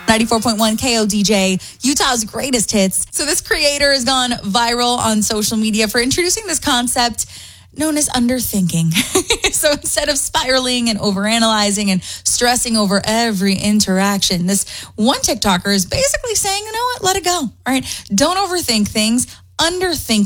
94.1 KODJ, Utah's greatest hits. So this creator has gone viral on social media for introducing this concept known as underthinking. So instead of spiraling and overanalyzing and stressing over every interaction, this one TikToker is basically saying, you know what, let it go. All right, don't overthink things, underthink